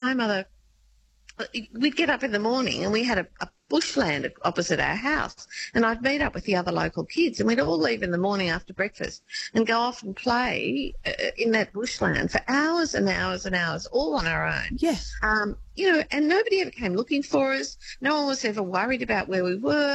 my mother, we'd get up in the morning and we had a bushland opposite our house, and I'd meet up with the other local kids and we'd all leave in the morning after breakfast and go off and play in that bushland for hours and hours and hours, all on our own. Yeah. You know, and nobody ever came looking for us. No one was ever worried about where we were.